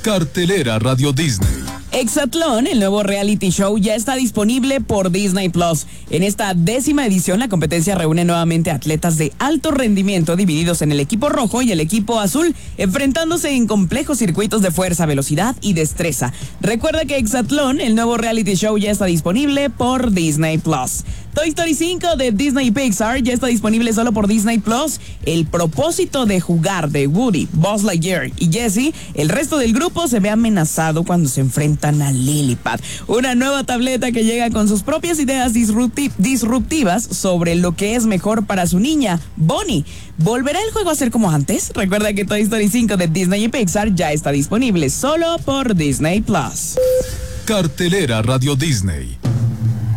Cartelera Radio Disney. Exatlón, el nuevo reality show, ya está disponible por Disney Plus. En esta 10ª edición, la competencia reúne nuevamente atletas de alto rendimiento divididos en el equipo rojo y el equipo azul, enfrentándose en complejos circuitos de fuerza, velocidad y destreza. Recuerda que Exatlón, el nuevo reality show, ya está disponible por Disney Plus. Toy Story 5 de Disney Pixar ya está disponible solo por Disney Plus. El propósito de jugar de Woody, Buzz Lightyear y Jessie, el resto del grupo se ve amenazado cuando se enfrentan a Lillipad, una nueva tableta que llega con sus propias ideas disruptivas sobre lo que es mejor para su niña, Bonnie. ¿Volverá el juego a ser como antes? Recuerda que Toy Story 5 de Disney y Pixar ya está disponible solo por Disney Plus. Cartelera Radio Disney.